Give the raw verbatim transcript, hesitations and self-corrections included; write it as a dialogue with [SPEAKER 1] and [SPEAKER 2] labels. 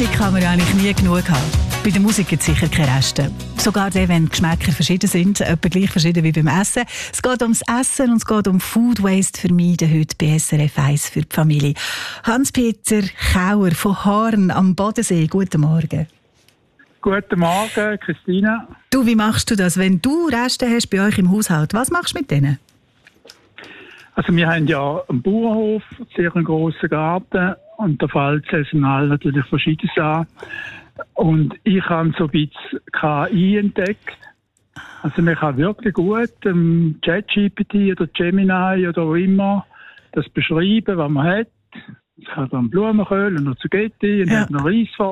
[SPEAKER 1] Musik kann man eigentlich nie genug haben. Bei der Musik gibt es sicher keine Reste. Sogar dann, wenn die Geschmäcker verschieden sind, etwa gleich verschieden wie beim Essen. Es geht ums Essen und es geht um Food Waste vermeiden heute bei S R F eins für die Familie. Hans-Peter Kauer von Haarn am Bodensee, guten Morgen.
[SPEAKER 2] Guten Morgen, Christina.
[SPEAKER 1] Du, wie machst du das, wenn du Reste hast bei euch im Haushalt? Was machst du mit denen?
[SPEAKER 2] Also wir haben ja einen Bauernhof, einen sehr grossen Garten und da fällt saisonal natürlich Verschiedenes an. Und ich habe so ein bisschen K I entdeckt. Also man kann wirklich gut ähm, ChatGPT oder Gemini oder wo immer das beschreiben, was man hat. Es hat dann Blumenkohl und noch Zucchetti und
[SPEAKER 1] Ja.
[SPEAKER 2] hat noch Reis vor